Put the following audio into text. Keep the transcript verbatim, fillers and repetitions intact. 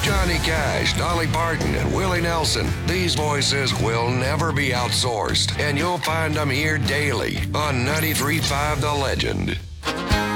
Johnny Cash, Dolly Parton, and Willie Nelson. These voices will never be outsourced, and you'll find them here daily on ninety-three point five The Legend.